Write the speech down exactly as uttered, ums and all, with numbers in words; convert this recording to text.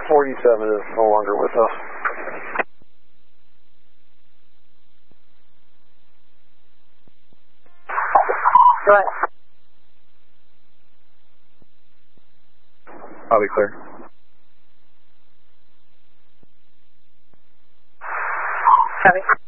forty-seven is no longer with us. Go ahead. I'll be clear. Copy.